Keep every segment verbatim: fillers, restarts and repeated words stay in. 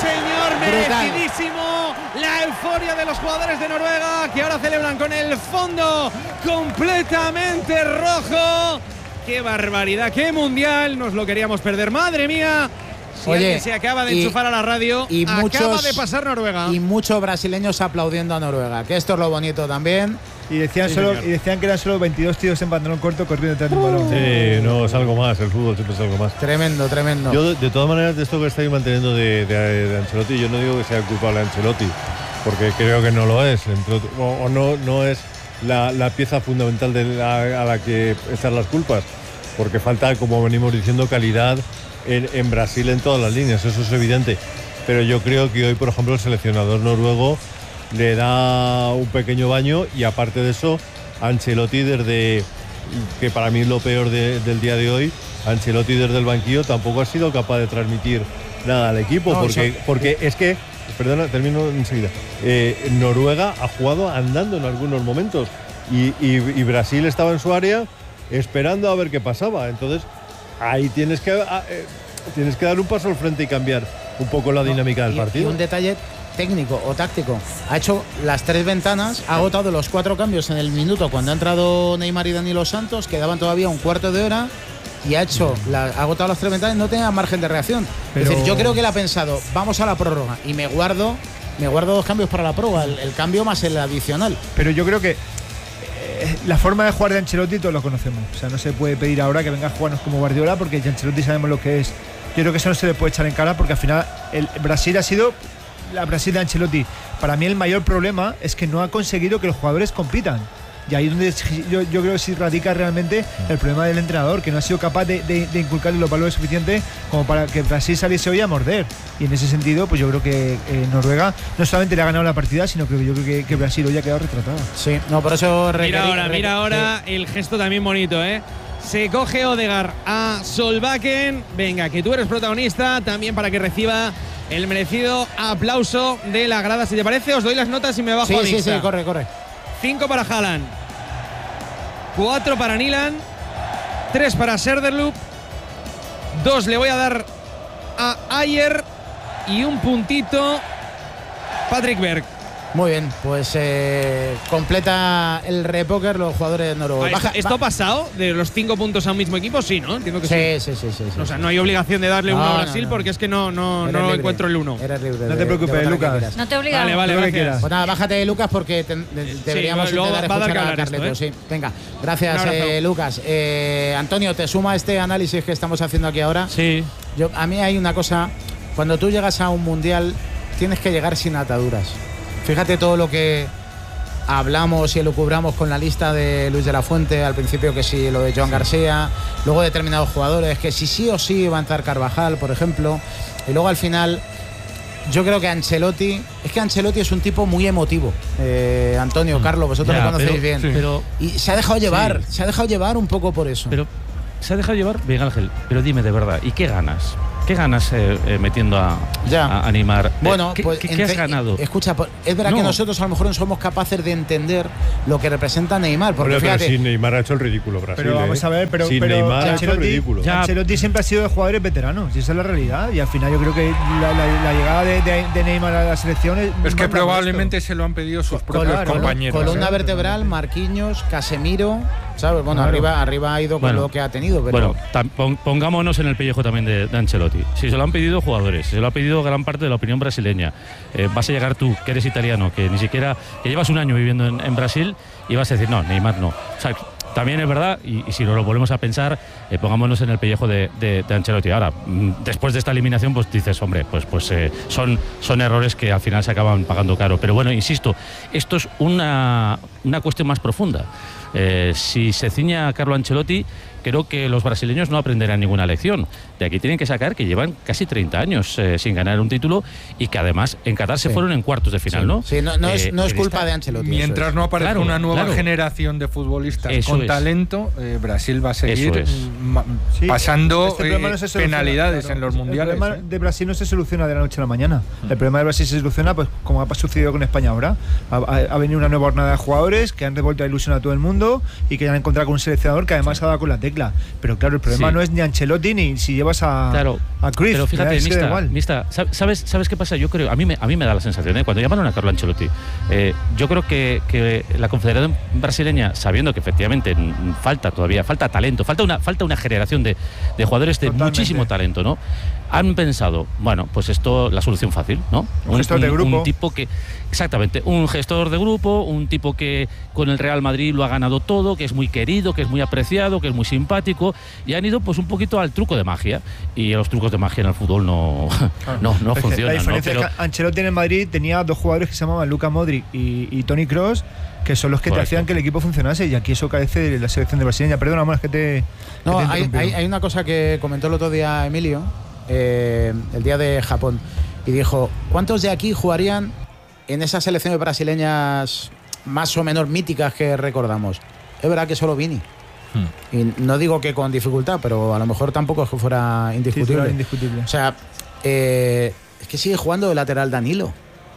señor, merecidísimo. La euforia de los jugadores de Noruega que ahora celebran con el fondo completamente rojo. ¡Qué barbaridad! ¡Qué mundial! Nos lo queríamos perder. ¡Madre mía! Si Oye, alguien se acaba de y, enchufar a la radio, y acaba muchos, de pasar Noruega. Y muchos brasileños aplaudiendo a Noruega, que esto es lo bonito también. Y decían, sí, solo, señor. y decían que eran solo veintidós tíos en pantalón corto corriendo detrás de un balón. Sí, no, es algo más, el fútbol siempre es algo más. Tremendo, tremendo. Yo, de, de todas maneras, de esto que estáis manteniendo de, de, de Ancelotti, yo no digo que sea culpable Ancelotti, porque creo que no lo es, entre otro, o, o no, no es la, la pieza fundamental de la, a la que echan las culpas, porque falta, como venimos diciendo, calidad en, en Brasil en todas las líneas, eso es evidente. Pero yo creo que hoy, por ejemplo, el seleccionador noruego le da un pequeño baño, y aparte de eso, Ancelotti, desde que para mí es lo peor de, del día de hoy, Ancelotti desde el banquillo tampoco ha sido capaz de transmitir nada al equipo, no, porque, eso, porque es que, perdona, termino enseguida, eh, Noruega ha jugado andando en algunos momentos y, y, y Brasil estaba en su área esperando a ver qué pasaba. Entonces ahí tienes que, eh, tienes que dar un paso al frente y cambiar un poco la dinámica no, del y, partido. Y un detalle técnico o táctico, ha hecho las tres ventanas, ha agotado los cuatro cambios en el minuto cuando ha entrado Neymar y Danilo Santos, quedaban todavía un cuarto de hora y ha hecho la, ha agotado las tres ventanas, no tenía margen de reacción. Pero... Es decir, yo creo que él ha pensado, vamos a la prórroga y me guardo me guardo dos cambios para la prórroga, el, el cambio más el adicional. Pero yo creo que eh, la forma de jugar de Ancelotti todos lo conocemos, o sea, no se puede pedir ahora que venga a jugarnos como Guardiola, porque Ancelotti sabemos lo que es. Yo creo que eso no se le puede echar en cara, porque al final el Brasil ha sido la Brasil de Ancelotti. Para mí el mayor problema es que no ha conseguido que los jugadores compitan. Y ahí es donde yo, yo creo que sí radica realmente el problema del entrenador, que no ha sido capaz de, de, de inculcarle los valores suficientes como para que Brasil saliese hoy a morder. Y en ese sentido, pues yo creo que eh, Noruega no solamente le ha ganado la partida, sino que yo creo que, que Brasil hoy ha quedado retratada. Sí, no, por eso requerí, Mira ahora, requerí, mira ahora sí. El gesto también bonito, ¿eh? Se coge Odegaard a Solbakken. Venga, que tú eres protagonista, también para que reciba el merecido aplauso de la grada. Si te parece, os doy las notas y me bajo sí, a mixta. Sí, sí, corre, corre. cinco para Haaland, cuatro para Nyland, tres para Söderlund, dos le voy a dar a Ayer y un puntito Patrick Berg. Muy bien, pues eh, completa el repóker los jugadores noruegos. ¿Esto, ¿Esto va. ha pasado de los cinco puntos a un mismo equipo? Sí, ¿no? Entiendo que sí. Sí, sí, sí, sí, sí O sea, no hay obligación de darle no, uno a no, Brasil no. porque es que no, no, no encuentro el uno. Eres libre. No te preocupes, Lucas. No te obligamos. Vale, vale, gracias. Pues nada, bájate, Lucas, porque te, de, deberíamos sí, intentar va a dar escuchar que a Carleto. Esto, ¿eh? Sí, venga, gracias, eh, Lucas. Eh, Antonio, ¿te suma este análisis que estamos haciendo aquí ahora? Sí. Yo, a mí hay una cosa, cuando tú llegas a un mundial, tienes que llegar sin ataduras. Fíjate todo lo que hablamos y elucubramos con la lista de Luis de la Fuente al principio, que si lo de Joan García, luego determinados jugadores, que si sí o sí va a entrar Carvajal, por ejemplo, y luego al final yo creo que Ancelotti, es que Ancelotti es un tipo muy emotivo, eh, Antonio, Carlos, vosotros ya, lo conocéis pero, bien, sí. pero, y se ha dejado llevar, sí. se ha dejado llevar un poco por eso. Pero se ha dejado llevar, bien Ángel, pero dime de verdad, ¿y qué ganas? ¿Qué ganas eh, eh, metiendo a, a, a Neymar? Bueno, ¿Qué, pues ¿qué, ¿qué has ganado? Escucha, es verdad no. que nosotros a lo mejor no somos capaces de entender lo que representa Neymar. Porque pero, fíjate, pero si Neymar ha hecho el ridículo, Brasil. Pero vamos a ver, pero, si pero Neymar ha hecho el ridículo. Ya. Ancelotti siempre ha sido de jugadores veteranos, y esa es la realidad. Y al final yo creo que la, la, la llegada de, de, de Neymar a la selección es, es que probablemente esto. se lo han pedido sus propios claro, compañeros. Columna ¿eh? vertebral, Marquinhos, Casemiro, ¿sabes? Bueno, claro. arriba, arriba ha ido con bueno, lo que ha tenido. Pero... Bueno, pongámonos en el pellejo también de, de Ancelotti. Si se lo han pedido jugadores, si se lo ha pedido gran parte de la opinión brasileña, eh, vas a llegar tú, que eres italiano, que ni siquiera, que llevas un año viviendo en, en Brasil, y vas a decir, no, Neymar no. O sea, también es verdad, y, y si nos lo volvemos a pensar, eh, pongámonos en el pellejo de, de, de Ancelotti. Ahora, después de esta eliminación, pues dices, hombre, pues, pues eh, son, son errores que al final se acaban pagando caro. Pero bueno, insisto, esto es una, una cuestión más profunda. Eh, si se ciña a Carlo Ancelotti, creo que los brasileños no aprenderán ninguna lección. De aquí tienen que sacar que llevan casi treinta años eh, sin ganar un título, y que además en Qatar se sí. fueron en cuartos de final, sí. ¿no? Sí, no, no eh, es, no es culpa esta... de Ancelotti. Mientras es. no aparezca claro, una nueva claro. generación de futbolistas eso con es. talento, eh, Brasil va a seguir es. ma- sí, pasando este eh, no penalidades claro. en los mundiales. El problema ¿eh? de Brasil no se soluciona de la noche a la mañana. Mm. El problema de Brasil se soluciona, pues como ha sucedido con España ahora. Ha, ha, ha venido una nueva jornada de jugadores que han devuelto la ilusión a todo el mundo y que han encontrado con un seleccionador que además sí. ha dado con la tecla. tecla. Pero claro, el problema Sí. no es ni Ancelotti ni si llevas a, Claro. a Cruyff. Pero fíjate, es que da Mista, igual. Mista, ¿sabes, ¿sabes qué pasa? Yo creo, a mí me, a mí me da la sensación, ¿eh? Cuando llamaron a Carlo Ancelotti, eh, yo creo que, que la Confederación Brasileña, sabiendo que efectivamente mm, falta todavía, falta talento, falta una, falta una generación de, de jugadores de Totalmente. muchísimo talento, ¿no? Han pensado, bueno, pues esto, la solución fácil, ¿no? Un gestor de grupo. Un tipo que, exactamente, un gestor de grupo, un tipo que con el Real Madrid lo ha ganado todo, que es muy querido, que es muy apreciado, que es muy simpático, y han ido pues un poquito al truco de magia. Y los trucos de magia en el fútbol no, no, no Es que funcionan. La diferencia ¿no? Pero, es que Ancelotti en el Madrid tenía dos jugadores que se llamaban Luka Modric y, y Toni Kroos, que son los que Correcto. te hacían que el equipo funcionase, y aquí eso carece de la selección de brasileña. Perdona, amor, es que te. No, que te he hay, interrumpido. hay, hay una cosa que comentó el otro día Emilio, eh, el día de Japón, y dijo, ¿cuántos de aquí jugarían en esas selecciones brasileñas más o menos míticas que recordamos? Es verdad que solo Vini. Hmm. Y no digo que con dificultad, pero a lo mejor tampoco es que fuera indiscutible. Titular indiscutible. O sea, eh, es que sigue jugando de lateral Danilo,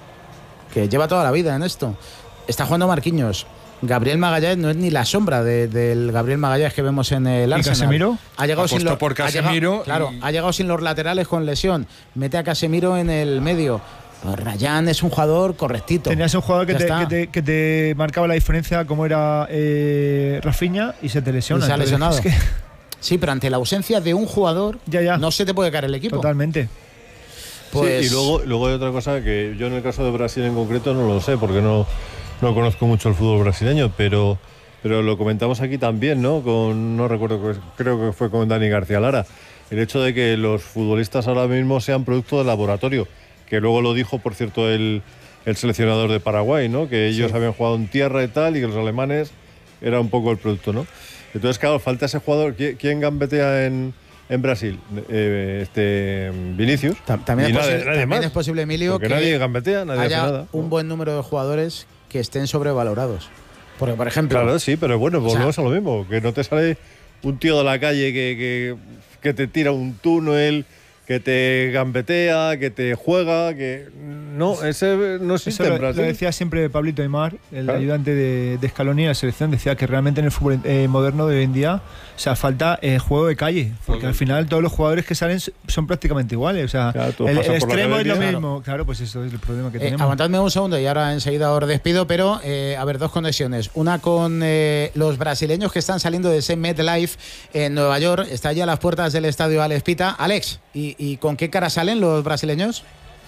que lleva toda la vida en esto. Está jugando Marquinhos. Gabriel Magallanes no es ni la sombra de- del Gabriel Magallanes que vemos en el ¿Y Arsenal. Casemiro? Ha llegado sin Apostó los, por ha llegado- Casemiro claro, y- ha llegado sin los laterales con lesión. Mete a Casemiro en el medio. Rayán es un jugador correctito. Tenías un jugador que Ya te, está. que, te, que te marcaba la diferencia, como era eh, Rafinha, y se te lesiona. Y se ha Entonces, lesionado. es que- Sí, pero ante la ausencia de un jugador, ya, ya. no se te puede caer el equipo. Totalmente. Pues, Sí, y luego, luego hay otra cosa que yo en el caso de Brasil en concreto no lo sé, porque no, no conozco mucho el fútbol brasileño, pero, pero lo comentamos aquí también, ¿no? Con, no recuerdo, creo que fue con Dani García Lara. El hecho de que los futbolistas ahora mismo sean producto del laboratorio, que luego lo dijo, por cierto, el, el seleccionador de Paraguay, ¿no? Que ellos habían jugado en tierra y tal, y que los alemanes era un poco el producto, ¿no? Entonces, claro, falta ese jugador. ¿Qui- ¿Quién gambetea en, en Brasil? Eh, este Vinicius. tam- también, Y es, nadie- posi- nadie también más. es posible, Emilio, Porque que nadie gambetea, nadie haya hace nada. un buen número de jugadores que estén sobrevalorados. Porque, por ejemplo, Claro, sí, pero bueno, sea- volvemos a lo mismo. Que no te sale un tío de la calle que, que, que te tira un túnel, que te gambetea, que te juega, que no, ese no Eso existe lo, en lo Brasil. decía siempre Pablito Aimar, el Claro. ayudante de, de Scaloni en la selección, decía que realmente en el fútbol eh, moderno de hoy en día, o sea, falta eh, juego de calle, porque al final todos los jugadores que salen s- son prácticamente iguales, o sea, Claro, todos el, el pasan por la extremo es lo academia. mismo, claro, pues eso es el problema que Eh, tenemos. aguantadme un segundo y ahora enseguida os despido, pero eh, a ver, dos conexiones. Una con eh, los brasileños que están saliendo de ese MetLife en Nueva York. Está ya a las puertas del estadio Alex Pita. Alex, ¿y, y con qué cara salen los brasileños?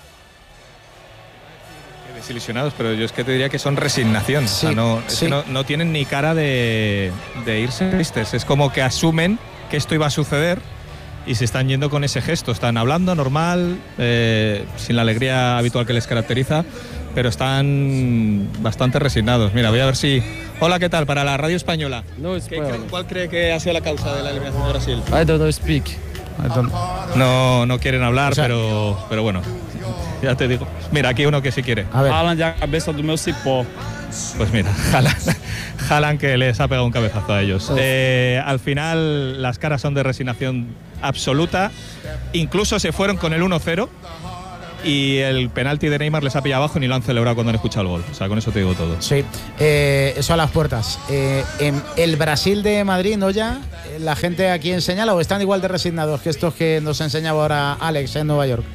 Desilusionados, pero yo es que te diría que son resignación. Sí, o sea, no, es sí. que no, no tienen ni cara de, de irse tristes. Es como que asumen que esto iba a suceder y se están yendo con ese gesto. Están hablando normal, eh, sin la alegría habitual que les caracteriza, pero están bastante resignados. Mira, voy a ver si... Hola, ¿qué tal? Para la radio española. No, it's ¿Qué well. cree- ¿Cuál cree que ha sido la causa de la eliminación de Brasil? I don't know speak. I don't. No, no quieren hablar, O sea- pero, pero bueno, ya te digo. Mira, aquí uno que sí quiere. A ver, Haaland a cabeça do meu cipó. Pues mira, Haaland, Haaland que les ha pegado un cabezazo a ellos. Eh, al final las caras son de resignación absoluta. Incluso se fueron con el uno cero y el penalti de Neymar les ha pillado abajo y ni lo han celebrado cuando han escuchado el gol. O sea, con eso te digo todo. sí, eh, eso a las puertas. Eh, en el Brasil de Madrid, ¿no ya? Eh, ¿La gente aquí señala o están igual de resignados que estos que nos enseñaba ahora Alex en Nueva York?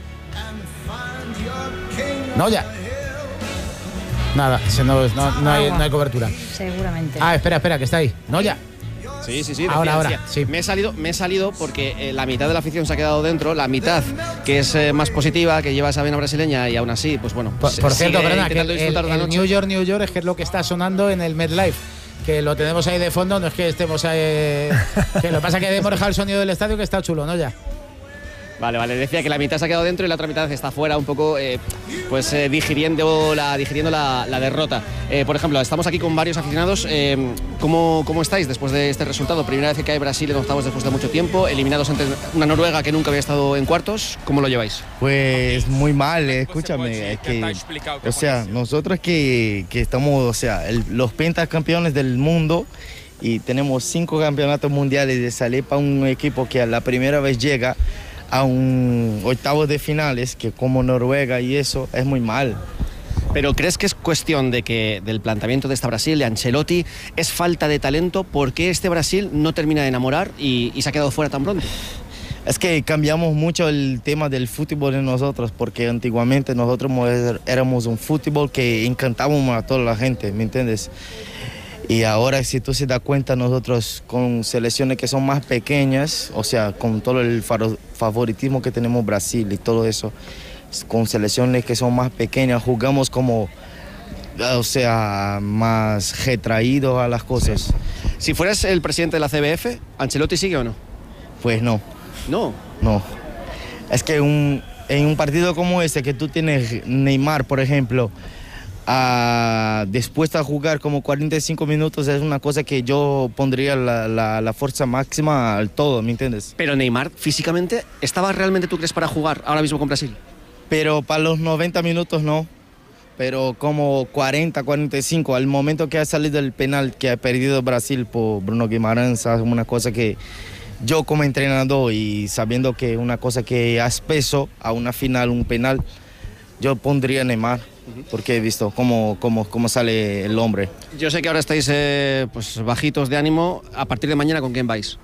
No ya. Nada, se no, no, no hay, no hay cobertura. Seguramente. Ah, espera, espera, que está ahí. No ya. Sí, sí, sí. Ahora, decía, ahora, decía. sí. Me he salido, me he salido porque eh, la mitad de la afición se ha quedado dentro, la mitad que es eh, más positiva, que lleva esa vena brasileña y aún así, pues bueno. Por, se- por cierto, sigue perdona, que el, intentando disfrutar de la el noche. New York, New York es que es lo que está sonando en el MetLife. Que lo tenemos ahí de fondo, no es que estemos ahí. Que lo que pasa es que hemos dejado el sonido del estadio que está chulo, ¿no? Ya. Vale, vale. Decía que la mitad se ha quedado dentro y la otra mitad está fuera, un poco, eh, pues eh, digiriendo la, digiriendo la, la derrota. Eh, por ejemplo, estamos aquí con varios aficionados. Eh, ¿cómo, ¿Cómo estáis después de este resultado? Primera vez que cae Brasil en octavos después de mucho tiempo, eliminados ante una Noruega que nunca había estado en cuartos. ¿Cómo lo lleváis? Pues muy mal, eh, escúchame, es que, o sea, nosotros que, que estamos, o sea, el- los pentacampeones del mundo y tenemos cinco campeonatos mundiales de salir para un equipo que a la primera vez llega a un octavos de finales, que como Noruega y eso, es muy mal. Pero ¿crees que es cuestión de que del planteamiento de esta Brasil, de Ancelotti, es falta de talento? ¿Por qué este Brasil no termina de enamorar y, y se ha quedado fuera tan pronto? Es que cambiamos mucho el tema del fútbol en nosotros, porque antiguamente nosotros éramos un fútbol que encantábamos a toda la gente, ¿me entiendes? Y ahora, si tú se das cuenta, nosotros con selecciones que son más pequeñas, o sea, con todo el favoritismo que tenemos Brasil y todo eso, con selecciones que son más pequeñas, jugamos como, o sea, más retraídos a las cosas. Sí. Si fueras el presidente de la C B F, ¿Ancelotti sigue o no? Pues no. ¿No? No. Es que un, en un partido como este, que tú tienes Neymar, por ejemplo, uh, dispuesto a jugar como cuarenta y cinco minutos, es una cosa que yo pondría la, la, la fuerza máxima al todo, ¿me entiendes? Pero Neymar, físicamente, ¿estaba realmente, tú crees, para jugar ahora mismo con Brasil? Pero para los noventa minutos no, pero como cuarenta, cuarenta y cinco, al momento que ha salido el penal que ha perdido Brasil por Bruno Guimarães, es una cosa que yo como entrenador y sabiendo que una cosa que hace peso a una final, un penal, yo pondría a Neymar, porque he visto cómo, cómo, cómo sale el hombre. Yo sé que ahora estáis eh, pues bajitos de ánimo. ¿A partir de mañana con quién vais?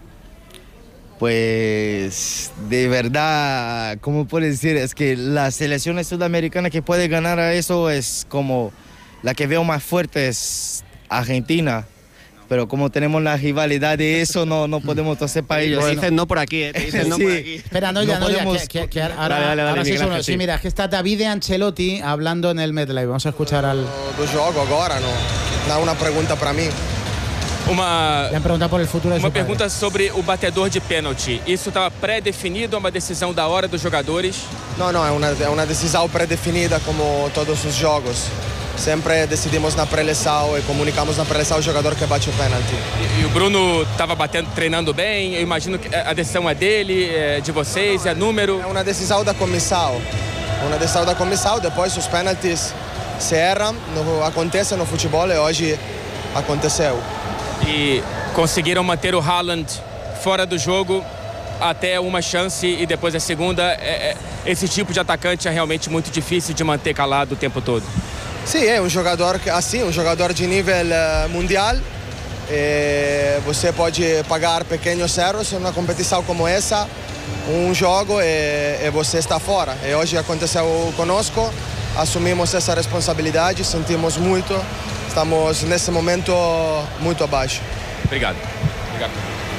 Pues de verdad, ¿cómo puedo decir? Es que la selección sudamericana que puede ganar a eso es como la que veo más fuerte es Argentina. Pero como tenemos la rivalidad de eso, no, no podemos hacer para ellos. Te dicen no por aquí, ¿eh? Te dicen no sí. por aquí. Espera, no, ya, no, no podemos... ya, que, que, que ahora, dale, dale, dale, ahora sí, Miguel, sí, mira, es que está David Ancelotti hablando en el MetLife. Vamos a escuchar al... Do jogo agora, no. Dá uma pergunta para mim. Uma, Le han preguntado por el futuro de uma su pergunta padre. sobre o batedor de pênalti. Isso estava pré-definido, é uma decisão da hora dos jogadores? Não, não, é uma, é uma decisão pré-definida como todos os jogos. Sempre decidimos na pré-eleição e comunicamos na pré-eleição o jogador que bate o pênalti. E, e o Bruno estava batendo, treinando bem. Eu imagino que a decisão é dele, é de vocês, é número. É uma decisão da comissão. Uma decisão da comissão. Depois os pênaltis se erram, no, acontece no futebol e hoje aconteceu. E conseguiram manter o Haaland fora do jogo até uma chance e depois a segunda. É, é, esse tipo de atacante é realmente muito difícil de manter calado o tempo todo. Sim, é um jogador assim, um jogador de nível uh, mundial. E você pode pagar pequenos erros em uma competição como essa, um jogo e, e você está fora. E hoje aconteceu conosco, assumimos essa responsabilidade, sentimos muito. Estamos nesse momento muito abaixo. Obrigado. Obrigado.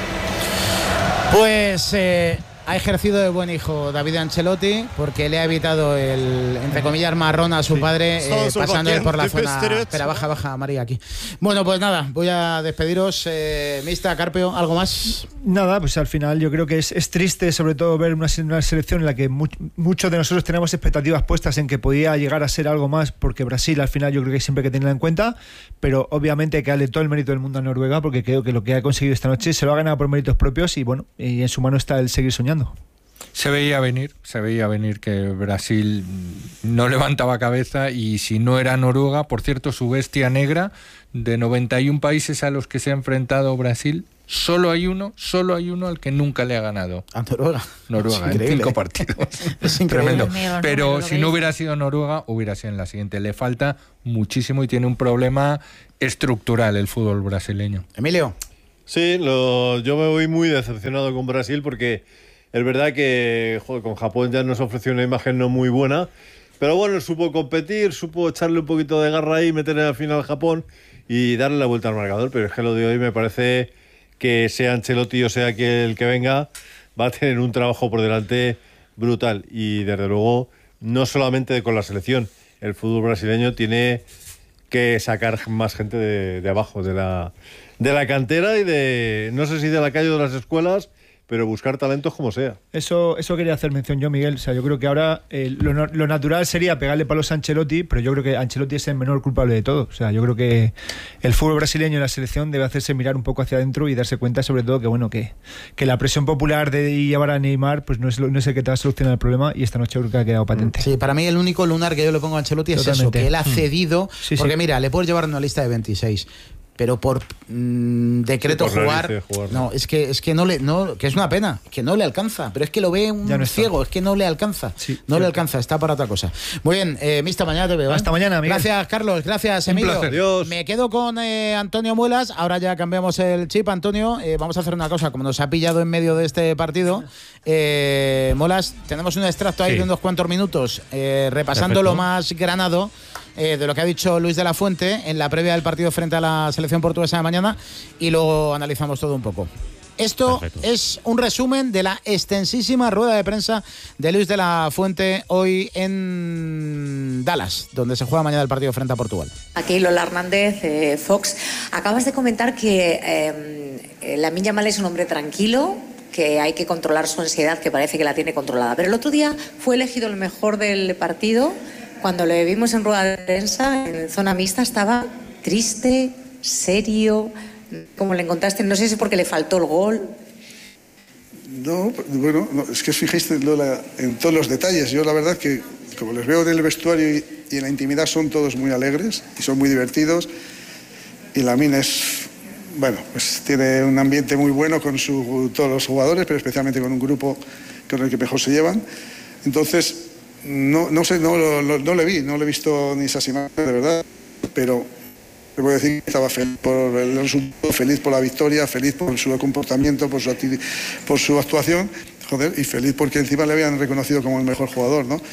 Pues eh, ha ejercido de buen hijo David Ancelotti porque le ha evitado el, entre comillas, marrón a su sí. padre eh, pasándole por la zona. Espera, baja, baja, María, aquí. Bueno, pues nada, voy a despediros. Eh, Mista, Carpio, ¿algo más? Nada, pues al final yo creo que es, es triste sobre todo ver una, una selección en la que mu muchos de nosotros tenemos expectativas puestas en que podía llegar a ser algo más, porque Brasil al final yo creo que siempre hay que tenerla en cuenta, pero obviamente hay que darle todo el mérito del mundo a Noruega porque creo que lo que ha conseguido esta noche se lo ha ganado por méritos propios y bueno, y en su mano está el seguir soñando. Se veía venir, se veía venir que Brasil no levantaba cabeza y si no era Noruega, por cierto, su bestia negra, de noventa y un países a los que se ha enfrentado Brasil, solo hay uno, solo hay uno al que nunca le ha ganado. A Noruega. Noruega, en cinco partidos. Es increíble. Tremendo. Pero si no hubiera sido Noruega, hubiera sido en la siguiente. Le falta muchísimo y tiene un problema estructural el fútbol brasileño. Emilio. Sí, lo, yo me voy muy decepcionado con Brasil porque es verdad que joder, con Japón ya nos ofreció una imagen no muy buena, pero bueno, supo competir, supo echarle un poquito de garra ahí, meter al final a Japón y darle la vuelta al marcador, pero es que lo de hoy me parece que sea Ancelotti o sea que el que venga va a tener un trabajo por delante brutal y desde luego no solamente con la selección, el fútbol brasileño tiene que sacar más gente de, de abajo, de la, de la cantera y de, no sé si de la calle o de las escuelas, pero buscar talentos como sea. Eso eso quería hacer mención yo, Miguel. O sea, yo creo que ahora eh, lo, lo natural sería pegarle palos a Ancelotti, pero yo creo que Ancelotti es el menor culpable de todo. O sea, yo creo que el fútbol brasileño y la selección debe hacerse mirar un poco hacia adentro y darse cuenta, sobre todo, que bueno que, que la presión popular de llevar a Neymar pues no es, no es el que te va a solucionar el problema y esta noche creo que ha quedado patente. Sí, para mí el único lunar que yo le pongo a Ancelotti es Totalmente. eso, que él ha cedido, sí. Sí, porque sí. mira, le puedes llevar una lista de veintiséis. pero por mmm, decreto sí, por jugar, jugar no, es que es que no le no que es una pena, que no le alcanza, pero es que lo ve un no ciego, es que no le alcanza, sí, no sí. le alcanza, está para otra cosa. Muy bien, eh, Mista, mañana te veo. Hasta ¿eh? mañana, Miguel. Gracias, Carlos, gracias, Emilio. Adiós. Me quedo con eh, Antonio Muelas, ahora ya cambiamos el chip, Antonio, eh, vamos a hacer una cosa, como nos ha pillado en medio de este partido, eh, Muelas, tenemos un extracto ahí sí. de unos cuantos minutos, eh, repasando Perfecto. lo más granado Eh, de lo que ha dicho Luis de la Fuente en la previa del partido frente a la selección portuguesa de mañana y luego analizamos todo un poco. Esto Perfecto. es un resumen de la extensísima rueda de prensa de Luis de la Fuente hoy en Dallas, donde se juega mañana el partido frente a Portugal. Aquí Lola Hernández, eh, Fox, acabas de comentar que eh, Lamine Yamal es un hombre tranquilo, que hay que controlar su ansiedad, que parece que la tiene controlada, pero el otro día fue elegido el mejor del partido. Cuando le vimos en rueda de prensa, en zona mixta, estaba triste, serio. ¿Cómo le encontraste? No sé si es porque le faltó el gol. No, bueno, no, es que os fijaste Lola, en todos los detalles. Yo la verdad que, como les veo en el vestuario y, y en la intimidad, son todos muy alegres y son muy divertidos. Y Lamine es, bueno, pues tiene un ambiente muy bueno con su, todos los jugadores, pero especialmente con un grupo con el que mejor se llevan. Entonces, No, no sé, no, no, no le vi, no le he visto ni esas imágenes, de verdad, pero le voy a decir que estaba feliz por el resultado, feliz por la victoria, feliz por su comportamiento, por su, por su actuación, joder, y feliz porque encima le habían reconocido como el mejor jugador, ¿no?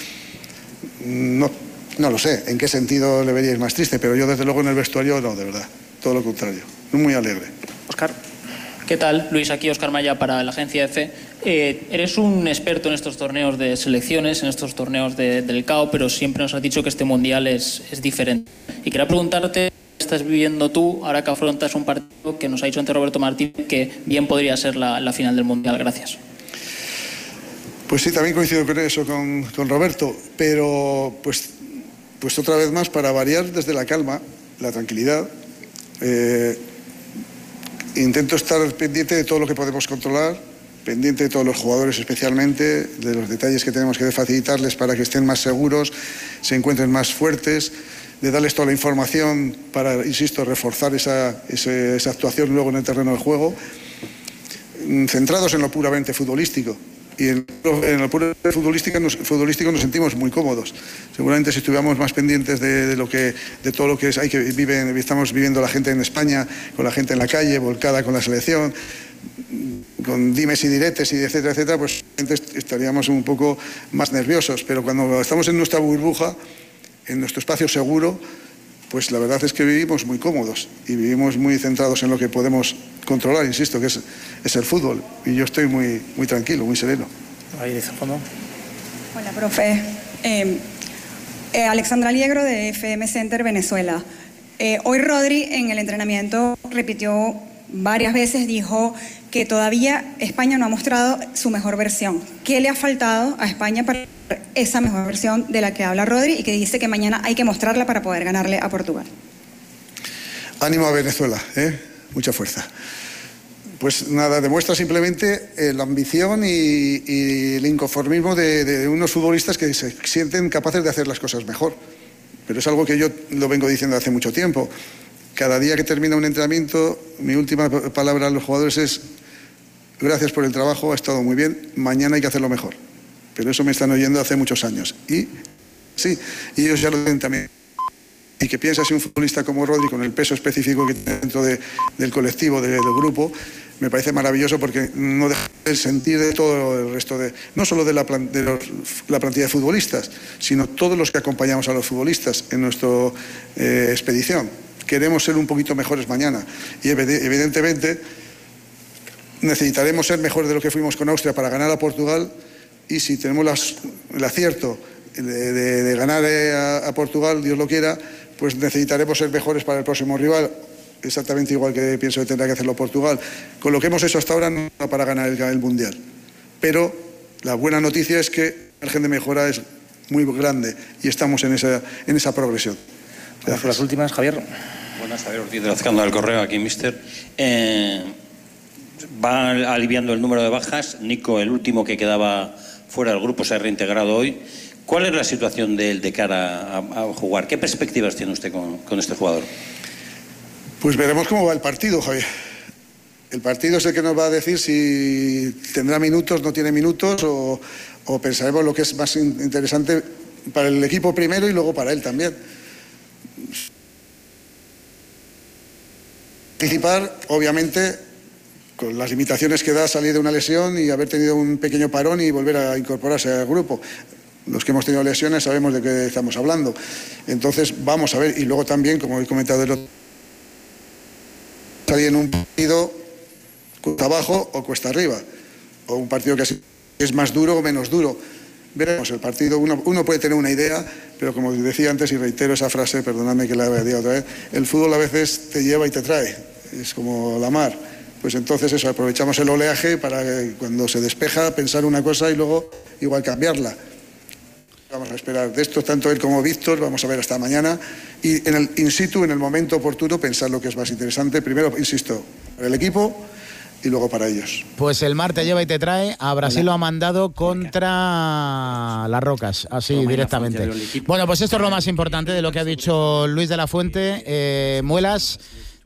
No, no lo sé, en qué sentido le veríais más triste, pero yo desde luego en el vestuario no, de verdad, todo lo contrario, muy alegre. Óscar. ¿Qué tal? Luis, aquí Óscar Maya para la agencia EFE. Eh, eres un experto en estos torneos de selecciones, en estos torneos de, del C A O, pero siempre nos has dicho que este mundial es, es diferente. Y quería preguntarte, ¿qué estás viviendo tú ahora que afrontas un partido que nos ha dicho antes Roberto Martín que bien podría ser la, la final del mundial? Gracias. Pues sí, también coincido con eso, con, con Roberto, pero pues, pues otra vez más, para variar desde la calma, la tranquilidad, eh, intento estar pendiente de todo lo que podemos controlar, pendiente de todos los jugadores especialmente, de los detalles que tenemos que facilitarles para que estén más seguros, se encuentren más fuertes, de darles toda la información para, insisto, reforzar esa, esa, esa actuación luego en el terreno del juego, centrados en lo puramente futbolístico. Y en lo, en lo puramente futbolístico nos, futbolístico nos sentimos muy cómodos. Seguramente si estuviéramos más pendientes de, de, lo que, de todo lo que es, hay que viven, estamos viviendo la gente en España, con la gente en la calle, volcada con la selección, con dimes y diretes y etcétera, etcétera, pues estaríamos un poco más nerviosos. Pero cuando estamos en nuestra burbuja, en nuestro espacio seguro, pues la verdad es que vivimos muy cómodos y vivimos muy centrados en lo que podemos controlar, insisto, que es, es el fútbol. Y yo estoy muy, muy tranquilo, muy sereno. Ahí dice fondo. Hola, profe. Eh, eh, Alexandra Liegro de F M Center Venezuela. Eh, hoy Rodri en el entrenamiento repitió varias veces, dijo que todavía España no ha mostrado su mejor versión. ¿Qué le ha faltado a España para esa mejor versión de la que habla Rodri y que dice que mañana hay que mostrarla para poder ganarle a Portugal? Ánimo a Venezuela, ¿eh? Mucha fuerza. Pues nada, demuestra simplemente eh, la ambición y, y el inconformismo de, de unos futbolistas que se sienten capaces de hacer las cosas mejor. Pero es algo que yo lo vengo diciendo hace mucho tiempo. Cada día que termina un entrenamiento, mi última palabra a los jugadores es: gracias por el trabajo, ha estado muy bien, mañana hay que hacerlo mejor. Pero eso me están oyendo hace muchos años. Y sí, y ellos ya lo ven también. Y que piensa si un futbolista como Rodri, con el peso específico que tiene dentro de, del colectivo, de, del grupo, me parece maravilloso porque no deja el sentir de todo el resto de, no solo de, la, plan, de los, la plantilla de futbolistas, sino todos los que acompañamos a los futbolistas en nuestra eh, expedición. Queremos ser un poquito mejores mañana y evidentemente necesitaremos ser mejores de lo que fuimos con Austria para ganar a Portugal, y si tenemos las, el acierto de, de, de ganar a, a Portugal, Dios lo quiera, pues necesitaremos ser mejores para el próximo rival, exactamente igual que pienso que tendrá que hacerlo Portugal. Con lo que hemos hecho hasta ahora no para ganar el, el Mundial, pero la buena noticia es que el margen de mejora es muy grande y estamos en esa, en esa progresión. Gracias. Las últimas, Javier. Buenas, Javier Ortiz de Lazcando del Correo, aquí, mister. Eh, va aliviando el número de bajas. Nico, el último que quedaba fuera del grupo, se ha reintegrado hoy. ¿Cuál es la situación de él de cara a, a jugar? ¿Qué perspectivas tiene usted con, con este jugador? Pues veremos cómo va el partido, Javier. El partido es el que nos va a decir si tendrá minutos, no tiene minutos, o, o pensaremos lo que es más interesante para el equipo primero y luego para él también. Participar, obviamente, con las limitaciones que da salir de una lesión y haber tenido un pequeño parón y volver a incorporarse al grupo. Los que hemos tenido lesiones sabemos de qué estamos hablando. Entonces, vamos a ver. Y luego también, como he comentado el otro, salir en un partido cuesta abajo o cuesta arriba, o un partido que es más duro o menos duro. Veremos el partido, uno, uno puede tener una idea, pero como decía antes y reitero esa frase, perdonadme que la haya dicho otra vez, el fútbol a veces te lleva y te trae, es como la mar. Pues entonces eso, aprovechamos el oleaje para que cuando se despeja pensar una cosa y luego igual cambiarla. Vamos a esperar de esto, tanto él como Víctor, vamos a ver hasta mañana y en el in situ, en el momento oportuno, pensar lo que es más interesante. Primero, insisto, para el equipo y luego para ellos. Pues el mar te lleva y te trae. A Brasil lo ha mandado contra las Rocas, así Toma directamente. Bueno, pues esto es lo más importante de lo que ha dicho Luis de la Fuente. Eh, Muelas,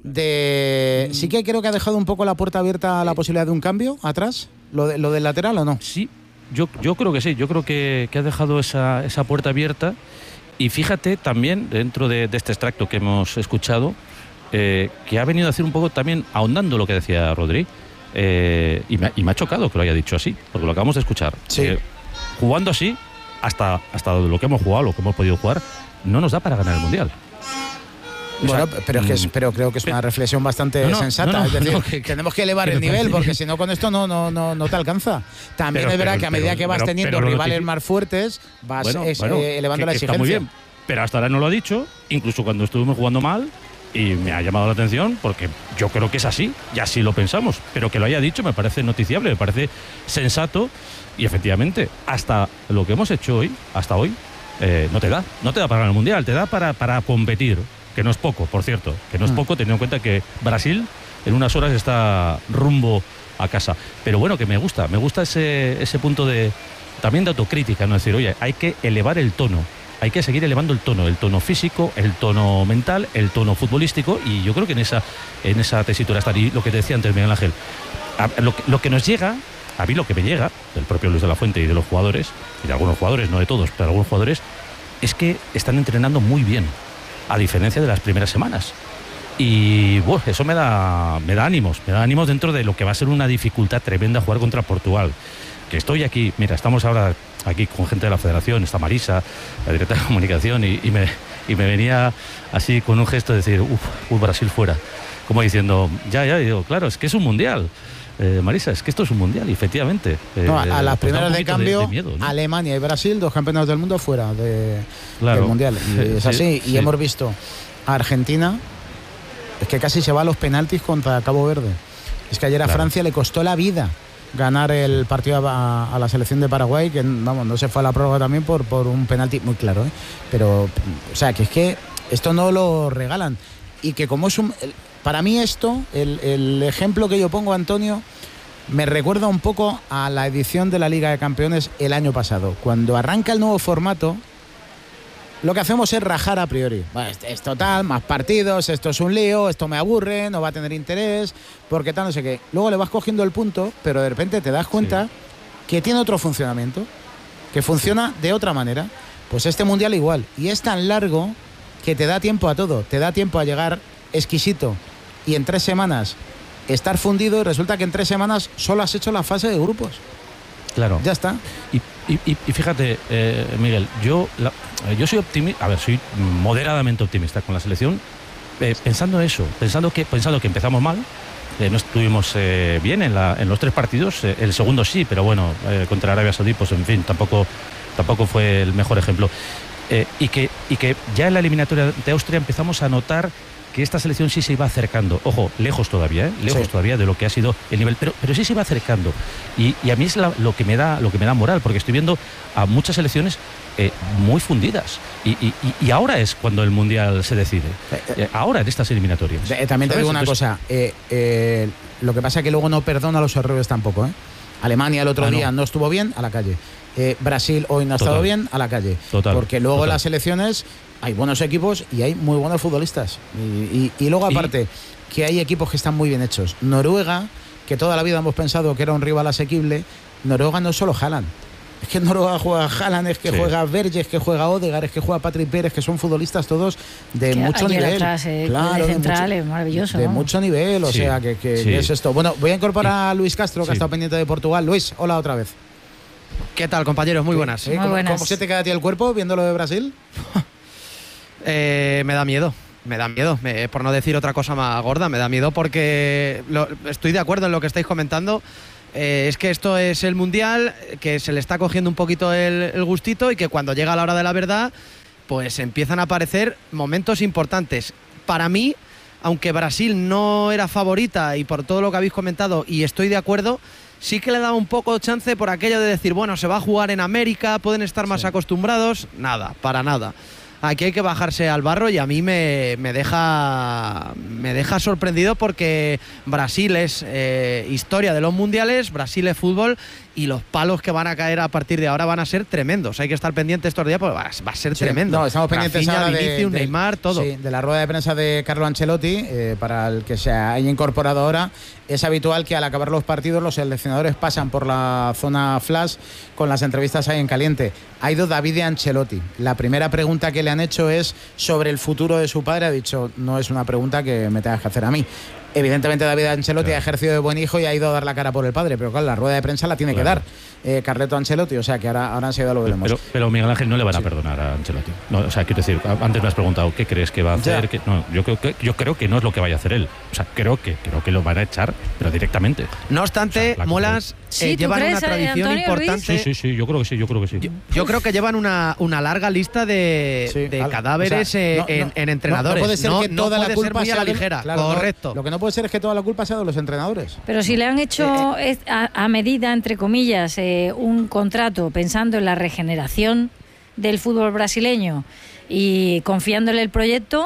de sí que creo que ha dejado un poco la puerta abierta a la posibilidad de un cambio atrás, lo, de, lo del lateral, ¿o no? Sí, yo, yo creo que sí, yo creo que, que ha dejado esa, esa puerta abierta. Y fíjate también, dentro de, de este extracto que hemos escuchado, eh, que ha venido a decir un poco también, ahondando lo que decía Rodri, eh, y, me, y me ha chocado que lo haya dicho así, porque lo acabamos de escuchar. Sí. Eh, jugando así, hasta, hasta lo que hemos jugado, lo que hemos podido jugar, no nos da para ganar el Mundial. Bueno, pero, es que es, pero creo que es una reflexión bastante no, no, sensata. no, no, es decir, no, que, tenemos que elevar el nivel, porque si no, con esto no, no, no, no te alcanza. También pero, es verdad pero, que a medida pero, que vas pero, teniendo pero rivales más fuertes, vas bueno, es, bueno, eh, elevando que, la exigencia. Está muy bien, pero hasta ahora no lo ha dicho, incluso cuando estuvimos jugando mal, y me ha llamado la atención, porque yo creo que es así, y así lo pensamos. Pero que lo haya dicho me parece noticiable, me parece sensato, y efectivamente, hasta lo que hemos hecho hoy, hasta hoy, eh, no te da, no te da para ganar el Mundial, te da para, para competir. Que no es poco, por cierto, que no es poco teniendo en cuenta que Brasil en unas horas está rumbo a casa. Pero bueno, que me gusta, me gusta ese, ese punto de también de autocrítica, no es decir, oye, hay que elevar el tono, hay que seguir elevando el tono, el tono físico, el tono mental, el tono futbolístico, y yo creo que en esa, en esa tesitura está. Y lo que te decía antes, Miguel Ángel, a, lo, lo que nos llega, a mí lo que me llega, del propio Luis de la Fuente y de los jugadores, y de algunos jugadores, no de todos, pero algunos jugadores, es que están entrenando muy bien, a diferencia de las primeras semanas. Y bueno, eso me da, me da ánimos, me da ánimos dentro de lo que va a ser una dificultad tremenda jugar contra Portugal. Que estoy aquí, mira, estamos ahora aquí con gente de la Federación, está Marisa, la directora de comunicación, y, y, me, y me venía así con un gesto de decir, uff, uff, Brasil fuera. Como diciendo, ya, ya, y digo, claro, es que es un mundial. Eh, Marisa, es que esto es un mundial, y efectivamente. Eh, no, a las primeras de cambio, de, de miedo, ¿no? Alemania y Brasil, dos campeones del mundo fuera de, claro. del mundial. Y Sí, es así, sí, y sí. hemos visto a Argentina, es que casi se va a los penaltis contra Cabo Verde. Es que ayer a Claro. Francia le costó la vida ganar el partido a, a la selección de Paraguay, que vamos, no se fue a la prórroga también por, por un penalti muy claro, ¿eh? Pero, o sea, que es que esto no lo regalan. Y que como es un... el- para mí esto, el, el ejemplo que yo pongo, Antonio, me recuerda un poco a la edición de la Liga de Campeones el año pasado. Cuando arranca el nuevo formato, lo que hacemos es rajar a priori. Bueno, es, es total, más partidos, esto es un lío, esto me aburre, no va a tener interés, porque tal, no sé qué. Luego le vas cogiendo el punto, pero de repente te das cuenta que tiene otro funcionamiento, que funciona de otra manera. Pues este Mundial igual. Y es tan largo que te da tiempo a todo. Te da tiempo a llegar exquisito y en tres semanas estar fundido, y resulta que en tres semanas solo has hecho la fase de grupos. Claro. Ya está. Y, y, y- y fíjate, eh, Miguel, yo, la- eh, yo soy optimista, a ver, soy moderadamente optimista con la selección, eh, pensando eso, pensando que, pensando que empezamos mal, eh, no estuvimos eh, bien en, la, en los tres partidos, eh, el segundo sí, pero bueno, eh, contra Arabia Saudí, pues en fin, tampoco, tampoco fue el mejor ejemplo. Eh, y, que, y que ya en la eliminatoria de Austria empezamos a notar que esta selección sí se iba acercando, ojo, lejos todavía, ¿eh? lejos Sí. todavía de lo que ha sido el nivel, pero, pero sí se iba acercando. Y, y a mí es la- lo que me da lo que me da moral, porque estoy viendo a muchas selecciones eh, muy fundidas. Y, y- y- y ahora es cuando el Mundial se decide. Eh, ahora en estas eliminatorias. Eh, también te ¿Sabes? digo una Entonces, cosa, eh, eh, lo que pasa es que luego no perdona los errores tampoco, ¿eh? Alemania el otro Ah, no. día no estuvo bien, a la calle. Eh, Brasil hoy no ha estado Total. bien, a la calle. Total, porque luego total. en las selecciones hay buenos equipos y hay muy buenos futbolistas. Y, y, y luego aparte, y... que hay equipos que están muy bien hechos. Noruega, que toda la vida hemos pensado que era un rival asequible, Noruega no es solo Haaland. Es que en Noruega juega Haaland, es que sí. juega Berge, es que juega Odegaard, es que juega Patrick Pérez, que son futbolistas todos de que mucho nivel. Atrás, eh, claro, de central, mucho, es maravilloso. De ¿no? mucho nivel, o sí, sea, que, que sí. es esto. Bueno, voy a incorporar a Luis Castro, que sí. ha estado pendiente de Portugal. Luis, hola otra vez. ¿Qué tal, compañeros? Muy buenas. ¿Sí? Muy ¿Cómo, buenas. ¿Cómo se te queda a ti el cuerpo viendo lo de Brasil? eh, me da miedo. Me da miedo, me, por no decir otra cosa más gorda, me da miedo porque lo, estoy de acuerdo en lo que estáis comentando. Eh, es que esto es el Mundial, que se le está cogiendo un poquito el, el gustito y que cuando llega la hora de la verdad, pues empiezan a aparecer momentos importantes. Para mí, aunque Brasil no era favorita y por todo lo que habéis comentado, y estoy de acuerdo, sí que le daba un poco de chance por aquello de decir, bueno, se va a jugar en América, pueden estar más sí. acostumbrados. Nada, para nada. Aquí hay que bajarse al barro y a mí me, me, deja, me deja sorprendido porque Brasil es eh, historia de los mundiales, Brasil es fútbol y los palos que van a caer a partir de ahora van a ser tremendos. Hay que estar pendientes estos días porque va, va a ser sí, tremendo. No, estamos pendientes Rafinha, ahora Vinicius, de, de, Neymar, todo. Sí, de la rueda de prensa de Carlo Ancelotti, eh, para el que se haya incorporado ahora. Es habitual que al acabar los partidos los seleccionadores pasan por la zona flash con las entrevistas ahí en caliente. Ha ido David Ancelotti. La primera pregunta que le han hecho es sobre el futuro de su padre. Ha dicho, no es una pregunta que me tengas que hacer a mí. Evidentemente David Ancelotti claro. ha ejercido de buen hijo y ha ido a dar la cara por el padre, pero claro, la rueda de prensa la tiene claro. que dar eh, Carleto Ancelotti, o sea que ahora, ahora enseguida lo veremos. Pero, pero Miguel Ángel no le van a sí. perdonar a Ancelotti. No, o sea, quiero decir, antes me has preguntado qué crees que va a hacer. Que, no, yo creo que yo creo que no es lo que vaya a hacer él. O sea, creo que creo que lo van a echar, pero directamente. No obstante, o sea, Molas sí, eh, llevan crees, una tradición Antonio importante. Sí, sí, sí, yo creo que sí, yo creo que sí. Yo, yo creo que llevan una, una larga lista de, sí, de cadáveres o sea, eh, no, en, no, en entrenadores. No, no puede ser no, que no toda puede la culpa ser muy sea a la ligera. Claro, correcto. No, lo que no puede ser es que toda la culpa sea de los entrenadores. Pero si le han hecho eh, eh. A, a medida, entre comillas, eh, un contrato pensando en la regeneración del fútbol brasileño y confiándole el proyecto,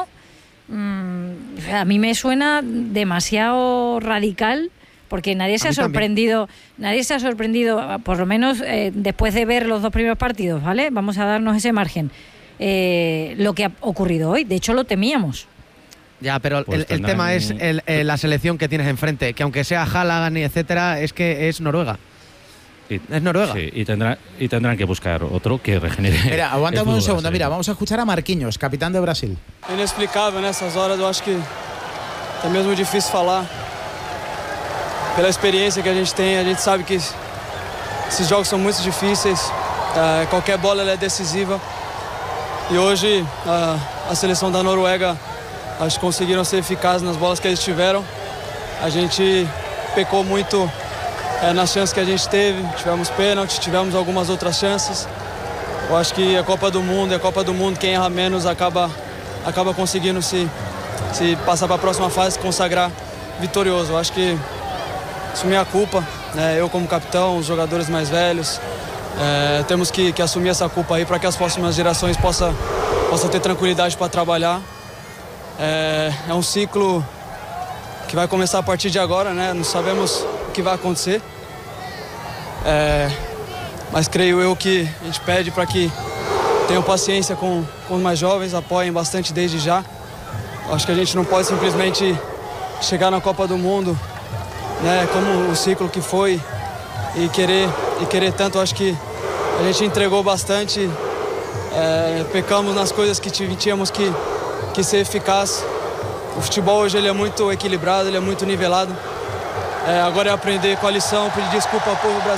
mmm, a mí me suena demasiado radical. Porque nadie se ha sorprendido, también. nadie se ha sorprendido, por lo menos eh, después de ver los dos primeros partidos, ¿vale? Vamos a darnos ese margen. Eh, lo que ha ocurrido hoy, de hecho lo temíamos. Ya, pero pues el, el tema es el, el, la selección que tienes enfrente, que aunque sea Haaland y etcétera, es que es Noruega. Y, es Noruega. Sí, y, tendrá, y tendrán que buscar otro que regenere. Mira, aguántame un segundo, mira, vamos a escuchar a Marquinhos, capitán de Brasil. Inexplicável nessas horas, eu acho que é mesmo difícil falar. Pela experiência que a gente tem, a gente sabe que esses jogos são muito difíceis, é, qualquer bola ela é decisiva. E hoje a, a seleção da Noruega, acho que conseguiram ser eficazes nas bolas que eles tiveram. A gente pecou muito é, nas chances que a gente teve, tivemos pênalti, tivemos algumas outras chances. Eu acho que a Copa do Mundo, a Copa do Mundo, quem erra menos acaba, acaba conseguindo se, se passar para a próxima fase, se consagrar vitorioso. Eu acho que assumir a culpa, né? Eu como capitão, os jogadores mais velhos, é, temos que, que assumir essa culpa aí para que as próximas gerações possam possa ter tranquilidade para trabalhar. É, é um ciclo que vai começar a partir de agora, né? Não sabemos o que vai acontecer, é, mas creio eu que a gente pede para que tenham paciência com, com os mais jovens, apoiem bastante desde já. Acho que a gente não pode simplesmente chegar na Copa do Mundo, né, como o ciclo que foi e querer, e querer tanto. Acho que a gente entregou bastante, é, pecamos nas coisas que tínhamos que, que ser eficaz. O futebol hoje ele é muito equilibrado, ele é muito nivelado. É, agora é aprender com a lição, pedir desculpa ao povo brasileiro.